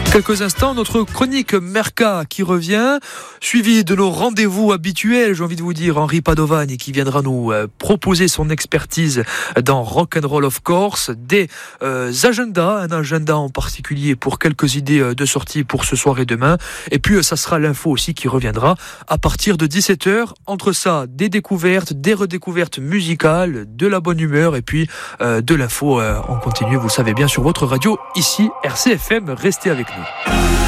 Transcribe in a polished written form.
Quelques instants, notre chronique Merca qui revient, suivi de nos rendez-vous habituels, j'ai envie de vous dire, Henri Padovagne qui viendra nous proposer son expertise dans Rock'n'Roll of Course, des agendas, un agenda en particulier pour quelques idées de sortie pour ce soir et demain, et puis ça sera l'info aussi qui reviendra à partir de 17h, entre ça, des découvertes, des redécouvertes musicales, de la bonne humeur et puis de l'info en continu, vous le savez bien, sur votre radio, ici RCFM, restez avec nous.